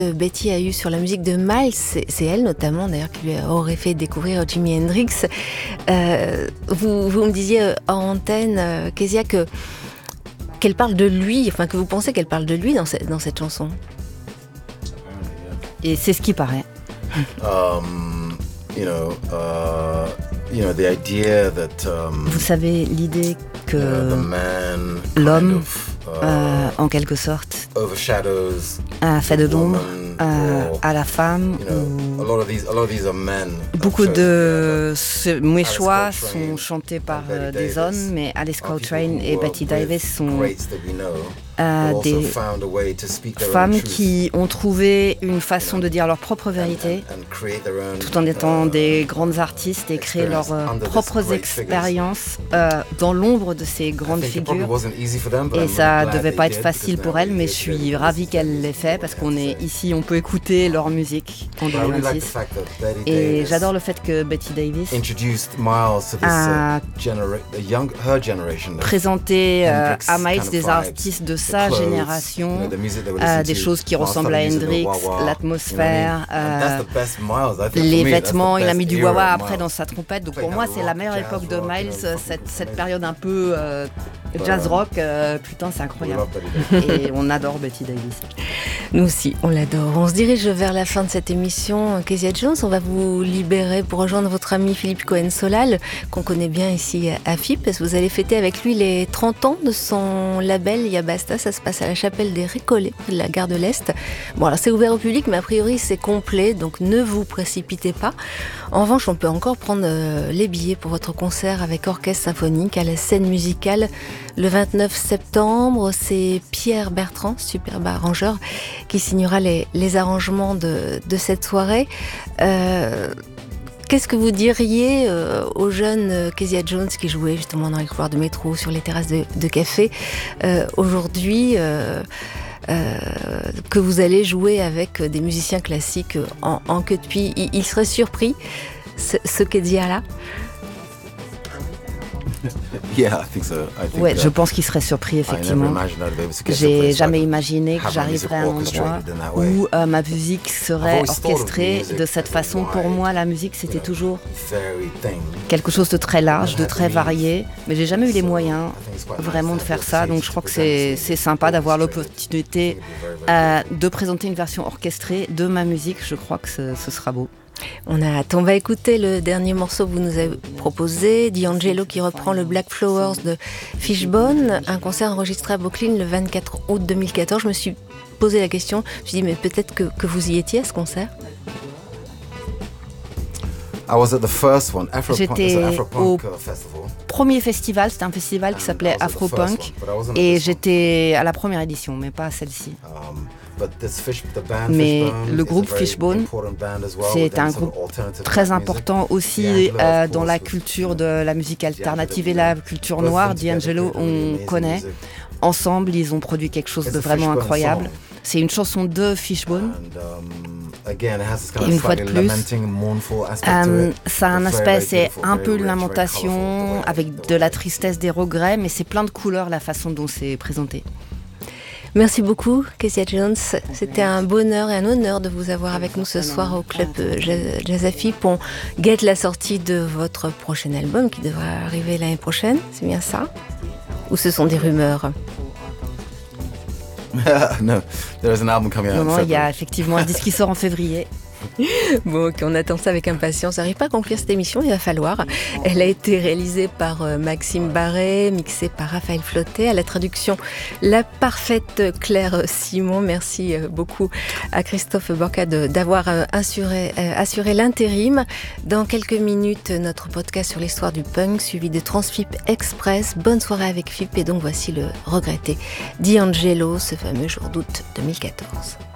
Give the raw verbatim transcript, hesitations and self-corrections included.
Betty a eu sur la musique de Miles, c'est, c'est elle notamment d'ailleurs qui lui aurait fait découvrir Jimi Hendrix. Euh, vous, vous me disiez euh, en antenne, euh, Kezia, que, qu'elle parle de lui, enfin que vous pensez qu'elle parle de lui dans cette, dans cette chanson. Et c'est ce qui paraît. Um, you know, uh, you know, the idea that, um, vous savez, l'idée que you know, the man l'homme, kind of, uh, euh, en quelque sorte, overshadows a fait de l'ombre euh, or, à la femme. you know, a lot of these, a lot of these are men. Beaucoup de ce, mes Alice choix Coltrane sont chantés par and euh, Betty des Davis hommes, mais Alice are people Coltrane who et work Betty with Davis sont greats that we know, euh, who also des found a way to speak their own femmes truth qui ont trouvé une façon de dire leur propre and- vérité, and- and create their own, tout en étant uh, des grandes artistes et créer leurs euh, under this propres great expériences euh, dans l'ombre de ces I grandes think it probably figures. wasn't easy for them, but Et I'm ça glad devait they pas être did, facile because pour now elle, mais we je get suis to ravie listen qu'elle to l'ait fait parce qu'on est what they ici, on peut écouter leur musique en have to say. But I really like the deux mille vingt-six. fact that Betty Et Davis j'adore le fait que Betty Davis introduced Miles to this a uh, genera- the young her generation. of présenté euh, Hendrix à Miles kind of des vibes, artistes de the sa clothes, génération, you know, the music they were euh, listening des to, choses qui Miles ressemblent à started using the Hendrix, wah-wah, you know what I l'atmosphère, mean? And that's euh, the best Miles, I think, for les me, that's the vêtements. Il a best mis du era wah-wah of après Miles. dans sa trompette. Donc Playing pour moi, that c'est la rock, meilleure jazz époque de rock, you Miles, know, fucking cette, cette amazing. période un peu euh, But, jazz um, rock. euh, putain, c'est We incroyable. love Betty Davis. Et on adore Betty Davis. Nous aussi, on l'adore. On se dirige vers la fin de cette émission. Kezia Jones, on va vous libérer pour rejoindre votre ami Philippe Cohen-Solal, qu'on connaît bien ici à F I P, parce que vous allez fêter avec lui les trente ans de son label Yabasta. Ça se passe à la chapelle des Récollets, près de la gare de l'Est. Bon, alors c'est ouvert au public, mais a priori c'est complet, donc ne vous précipitez pas. En revanche, on peut encore prendre euh, les billets pour votre concert avec orchestre symphonique à la scène musicale le vingt-neuf septembre. C'est Pierre Bertrand, superbe arrangeur, qui signera les, les arrangements de, de cette soirée. Euh, Qu'est-ce que vous diriez euh, aux jeunes euh, Kezia Jones qui jouaient justement dans les couloirs de métro, sur les terrasses de, de café, euh, aujourd'hui euh, euh, que vous allez jouer avec des musiciens classiques en, en queue de pied? Ils, ils seraient surpris, ce, ce Kezia-là? Yeah, I think so. I think Ouais, that je pense qu'il serait surpris, I never effectivement. imagined I'd be able to get to a J'ai place jamais like imaginé que have my j'arriverais à un music endroit orchestrated in that way. où euh, ma musique serait always thought of orchestrée music de cette as a façon. Pour wide, moi, la musique, c'était you know, toujours very thing. quelque chose de très large, de That très has to be- varié, mais j'ai jamais eu les So, moyens I think it's quite nice vraiment de to faire have the ça, donc opportunity je crois to que c'est present c'est something sympa d'avoir orchestrated. l'opportunité I think it'd be very, very euh, de présenter une version orchestrée de ma musique. Je crois que ce, ce sera beau. On a hâte. On va écouter le dernier morceau que vous nous avez proposé, D'Angelo, qui reprend le Black Flowers de Fishbone, un concert enregistré à Brooklyn le vingt-quatre août deux mille quatorze. Je me suis posé la question, je me suis dit, mais peut-être que, que vous y étiez à ce concert? I was at the first one, Afropunk, J'étais it's an Afropunk au uh, festival. Premier festival, c'était un festival qui And s'appelait I was at the first Afropunk, one, but I wasn't at et this one. j'étais à la première édition, mais pas à celle-ci. Um, but this fish, the band Mais Fishbone le is groupe a very Fishbone, important band as well, c'est within un sort of groupe alternative très music. important aussi D'Angelo, euh, of dans course, la was, culture you de know, la musique alternative et D'Angelo, la you know, culture both of noire. them together D'Angelo, create really on amazing connaît. music. Ensemble, ils ont produit quelque chose It's de a vraiment Fishbone incroyable. song. C'est une chanson de Fishbone. And, um, again, it has this kind Et of une fois de slightly plus, lamenting, mournful aspect to Euh, it. ça a un But very, aspect, very c'est beautiful, un very peu rich, de very lamentation, colourful, the way- avec the de way la it's tristesse, des regrets, mais c'est plein de couleurs la façon dont c'est présenté. Merci beaucoup, Kezia Jones. C'était un bonheur et un honneur de vous avoir avec nous ce soir au club Jazz Jazz à F I P. On guette la sortie de votre prochain album qui devrait arriver l'année prochaine, c'est bien ça? Ou ce sont des rumeurs? No, there is an album coming out Non, in non, il y a February. effectivement un disque qui sort en février. Bon, ok, on attend ça avec impatience. On n'arrive pas à conclure cette émission, il va falloir. Elle a été réalisée par euh, Maxime Barret, mixée par Raphaël Flottet. À la traduction, la parfaite Claire Simon. Merci euh, beaucoup à Christophe Borca de, d'avoir euh, assuré, euh, assuré l'intérim. Dans quelques minutes, notre podcast sur l'histoire du punk, suivi de Transfip Express. Bonne soirée avec F I P. Et donc, voici le regretté D'Angelo, ce fameux jour d'août deux mille quatorze.